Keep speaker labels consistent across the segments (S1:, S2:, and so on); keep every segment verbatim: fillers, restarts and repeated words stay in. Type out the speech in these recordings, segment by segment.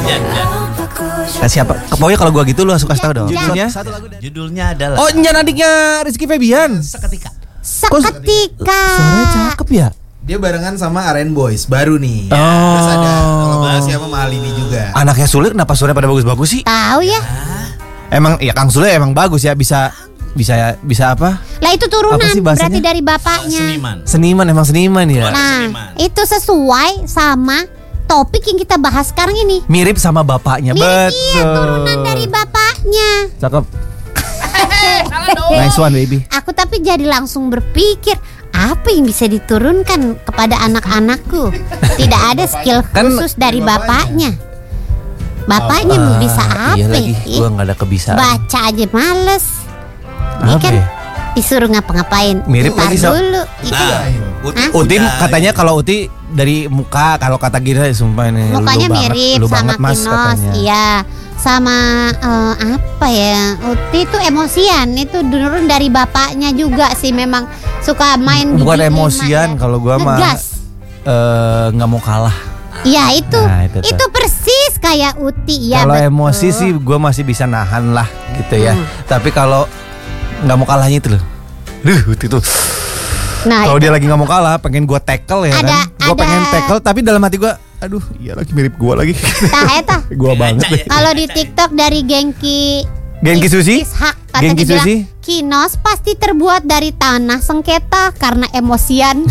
S1: Nah, siapa? Pokoknya kalau gua gitu lu suka tahu dong.
S2: Judulnya?
S1: Satu lagu dari...
S2: Judulnya adalah
S1: Oh, Nyan adiknya Rizky Febian.
S2: Seketika.
S3: Seketika.
S1: Suaranya cakep ya?
S4: Dia barengan sama Aren Boys baru nih.
S1: Oh.
S4: Terus ada kolaborasi sama Malini juga.
S1: Anaknya Sule kenapa suaranya pada bagus-bagus sih?
S3: Tahu ya?
S1: Emang ya Kang Sule emang bagus ya, bisa bisa bisa apa?
S3: Lah itu turunan
S1: Apa sih bahasanya?
S3: berarti dari bapaknya.
S2: Seniman.
S1: Seniman, emang seniman ya.
S3: Nah,
S2: Seniman.
S3: itu sesuai sama topik yang kita bahas sekarang ini.
S1: Mirip sama bapaknya,
S3: Mirip,
S1: betul.
S3: iya, turunan dari bapaknya.
S1: Cakep. Nice one baby.
S3: Aku tapi jadi langsung berpikir, apa yang bisa diturunkan kepada anak-anakku? Tidak ada skill
S1: Kan-
S3: khusus dari bapaknya. Bapaknya mau bisa
S1: Ah,
S3: apa?
S1: Iya lagi,
S3: Ih,
S1: gua nggak ada kebiasaan.
S3: baca aja males. Ini
S1: Apa
S3: kan
S1: ya?
S3: disuruh ngapa-ngapain.
S1: Mirip
S3: Ntar
S1: lagi sama-
S3: dulu. Itu
S2: Nah, Uti,
S3: Hah?
S1: Uti
S2: udah-
S1: katanya kalau Uti dari muka, kalau kata Gira sumpah ini
S3: mukanya
S1: lu banget,
S3: mirip
S1: lu
S3: sama
S1: banget, Mas,
S3: Kinos,
S1: katanya.
S3: iya. Sama eh, apa ya? Uti itu emosian, itu turun dari bapaknya juga sih, memang suka main
S1: Bukan
S3: gigi
S1: emosian,
S3: lima ya.
S1: kalau gua mah
S3: Ngegas.
S1: eh, nggak mau kalah.
S3: Iya itu,
S1: Nah, itu
S3: itu,
S1: tuh.
S3: persis kayak Uti ya.
S1: Kalau
S3: betul.
S1: emosi sih gue masih bisa nahan lah gitu ya.
S3: Hmm.
S1: Tapi kalau nggak mau kalahnya itu loh. Duh, itu tuh.
S3: Nah,
S1: Kalau
S3: itu.
S1: dia lagi nggak mau kalah, pengen gue tackle ya
S3: Ada-
S1: kan. Gue
S3: ada-
S1: pengen tackle, tapi dalam hati gue, aduh, iya lagi mirip gue lagi.
S3: Tah eta.
S1: Gue banget deh.
S3: Kalau di TikTok dari Gengki
S1: Genki Susi?
S3: Ishak kata
S1: Genki
S3: dia bilang,
S1: Susi?
S3: Kinos pasti terbuat dari tanah sengketa karena emosian.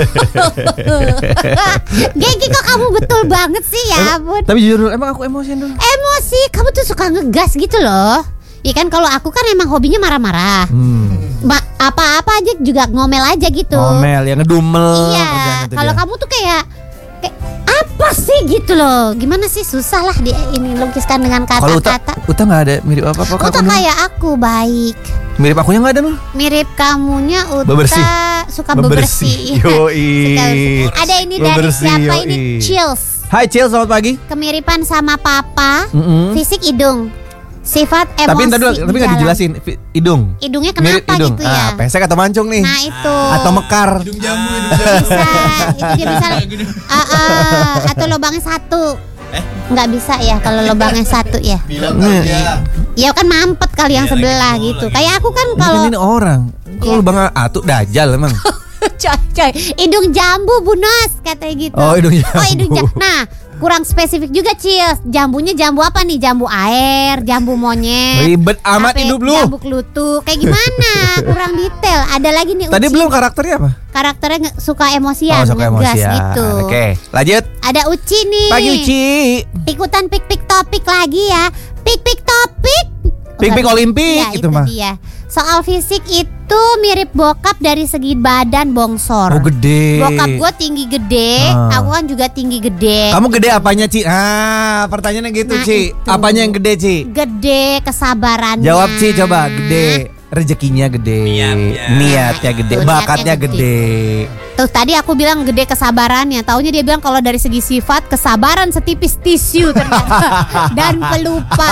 S3: Gengki, kok kamu betul banget sih, ya ampun.
S1: Tapi jujur, emang aku emosian dulu.
S3: Emosi, kamu tuh suka ngegas gitu loh. Iya kan, kalau aku kan emang hobinya marah-marah.
S1: Hmm.
S3: Ma- apa-apa aja juga ngomel aja gitu.
S1: Ngomel, yang ngedumel.
S3: Iya,
S1: kerjaan itu
S3: kalau
S1: dia.
S3: kamu tuh kayak kayak apa sih gitu loh. Gimana sih, susah lah di ini lukiskan dengan
S1: Kalau Uta,
S3: kata-kata.
S1: Uta nggak ada mirip apa-apa.
S3: Uta
S1: kamu?
S3: kayak aku, baik.
S1: Mirip akunya nggak ada loh.
S3: Mirip kamunya Uta
S1: Bebersih.
S3: suka
S1: Bebersih.
S3: bebersih.
S1: Yoi.
S3: Suka bebersih. Ada ini dari
S1: Bebersih,
S3: siapa
S1: yoi.
S3: ini? Chills.
S1: Hai Cil, selamat pagi.
S3: Kemiripan sama papa,
S1: Mm-mm.
S3: fisik hidung, sifat emosi.
S1: Tapi ntar dulu, tapi nggak
S3: jalan.
S1: dijelasin Fi- hidung.
S3: Hidungnya
S1: Mirip
S3: kenapa
S1: hidung.
S3: gitu ya?
S1: Ah, pesek atau mancung nih?
S3: Nah itu.
S1: Atau mekar.
S4: Hidung jambu, hidung jambu.
S3: Bisa, itu dia bisa. Ah, ah, atau lubangnya satu.
S2: Eh?
S3: Nggak bisa ya kalau lubangnya satu ya.
S4: Bilang
S1: Nih.
S4: dia.
S3: Ya kan mampet kali yang
S2: Iya, lagi
S3: sebelah
S2: full,
S3: gitu.
S2: lagi
S3: Kayak aku kan
S1: Ini
S3: kalau
S1: kan ini orang. Kalau
S3: Iya.
S1: bang atuh dajal emang.
S3: coy coy hidung jambu bunos katanya gitu.
S1: Oh, hidung jambu.
S3: Oh, hidung jambu. Nah, kurang spesifik juga, Cils. Jambunya jambu apa nih? Jambu air, jambu monyet.
S1: Ribet amat
S3: Sampai
S1: hidup lu.
S3: Jambu kelutuk. Kayak gimana? Kurang detail. Ada lagi nih
S1: Tadi
S3: Uci.
S1: belum karakternya apa?
S3: Karakternya nge- suka emosian,
S1: Oh, suka
S3: ngegas
S1: emosian.
S3: gitu.
S1: Oke, lanjut.
S3: Ada Uci nih.
S1: Pagi Uci.
S3: Ikutan pik-pik topik lagi ya. Pik-pik topik.
S1: Pik-pik Olimpik,
S3: Ya,
S1: itu
S3: itu
S1: mah.
S3: dia. Soal fisik itu mirip bokap dari segi badan bongsor.
S1: Oh, gede.
S3: Bokap gue tinggi gede,
S1: Ah.
S3: aku kan juga tinggi gede.
S1: Kamu gede apanya, Ci? Ah, pertanyaannya gitu,
S3: Nah,
S1: Ci.
S3: itu.
S1: Apanya yang gede, Ci?
S3: Gede kesabarannya.
S1: Jawab, Ci, coba. Gede. Rezekinya gede.
S2: Niatnya.
S1: Niatnya gede.
S3: Tuh,
S1: Bakatnya
S3: niatnya
S1: gede.
S3: Tuh tadi aku bilang gede kesabarannya. Taunya dia bilang kalau dari segi sifat kesabaran setipis tisu ternyata. Dan pelupa.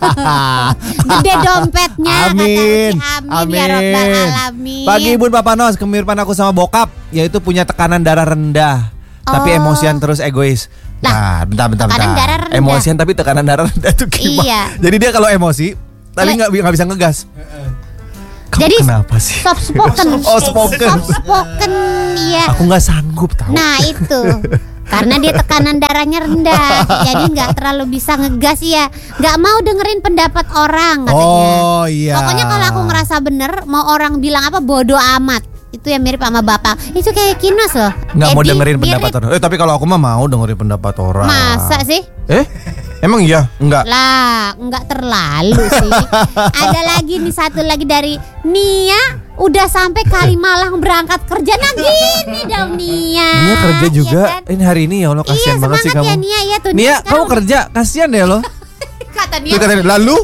S3: Gede dompetnya. kata
S1: Amin.
S3: Uci. Amin, ya Rabbal Alamin.
S1: Pagi Bun Papa Nos, kemiripan aku sama bokap yaitu punya tekanan darah rendah, tapi
S3: Oh.
S1: emosian terus egois. Nah,
S3: Lah,
S1: bentar bentar
S3: tekanan
S1: bentar.
S3: darah rendah.
S1: Emosian tapi tekanan darah rendah itu gimana?
S3: Iya.
S1: Jadi dia kalau emosi tapi
S3: Le-
S1: nggak nggak bisa ngegas. Kamu
S3: Jadi
S1: kenapa sih?
S3: soft spoken.
S1: Oh, spoken.
S3: Soft spoken, iya.
S1: Aku nggak sanggup tahu.
S3: Nah itu karena dia tekanan darahnya rendah, jadi nggak terlalu bisa ngegas ya, nggak mau dengerin pendapat orang katanya.
S1: Oh iya.
S3: Pokoknya kalau aku ngerasa bener, mau orang bilang apa bodoh amat. Itu yang mirip sama bapak. Itu kayak Kinos loh.
S1: nggak mau
S3: Edi
S1: dengerin
S3: mirip.
S1: pendapat orang. Eh tapi kalau aku mah mau dengerin pendapat orang.
S3: Masa sih?
S1: Eh? Emang iya? Enggak.
S3: Lah, nggak terlalu sih. Ada lagi nih satu lagi dari Nia, udah sampai Kalimalang berangkat kerja. Nah gini dong Nia.
S1: Nia kerja
S3: Iya
S1: juga.
S3: kan?
S1: Ini hari ini ya Allah, kasihan
S3: Iya,
S1: banget sih
S3: semangat
S1: kamu.
S3: ya Nia ya tuh.
S1: Nia,
S3: sekarang
S1: kamu kerja, kasihan deh lo.
S3: kata Nia
S1: Tuh katanya, lalu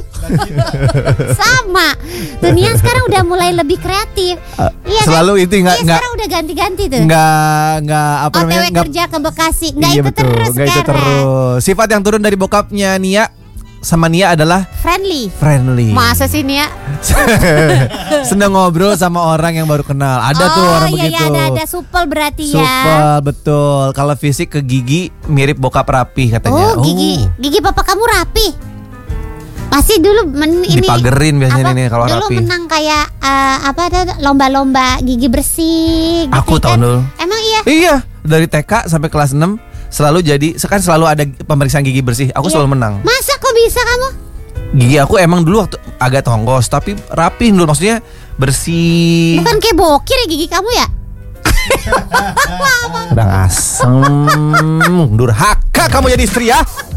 S3: sama. Tuh Nia sekarang udah mulai lebih kreatif. Iya
S1: selalu
S3: kan?
S1: itu nggak
S3: Iya,
S1: nggak
S3: sekarang udah ganti-ganti tuh.
S1: nggak nggak apa
S3: O T W
S1: namanya nggak
S3: kerja ke Bekasi. Nggak
S1: iya
S3: itu
S1: betul
S3: terus
S1: nggak itu
S3: sekarang.
S1: terus. Sifat yang turun dari bokapnya Nia sama Nia adalah
S3: Friendly.
S1: friendly.
S3: Masa sih Nia?
S1: Senang ngobrol sama orang yang baru kenal. Ada tuh
S3: Oh
S1: orang
S3: iya
S1: begitu.
S3: iya ada ada supel berarti ya.
S1: Supel, betul. Kalau fisik ke Gigi mirip bokap rapi katanya.
S3: Oh gigi gigi papa kamu rapi. Pasti dulu men, ini
S1: Dipagerin biasanya
S3: apa,
S1: ini kalau
S3: dulu
S1: rapi.
S3: menang kayak eh, apa ada lomba-lomba gigi bersih. Gitu
S1: Aku
S3: kan.
S1: tahun dulu.
S3: Emang iya?
S1: Iya, dari T K sampai kelas enam selalu jadi, kan selalu ada pemeriksaan gigi bersih. Aku
S3: Iya.
S1: selalu menang.
S3: Masa kok bisa kamu?
S1: Gigi aku emang dulu waktu agak tonggos, tapi rapi dulu, maksudnya bersih.
S3: Bukan kayak bokir ya gigi kamu ya?
S1: Udah asem. Durhaka kamu jadi istri ya.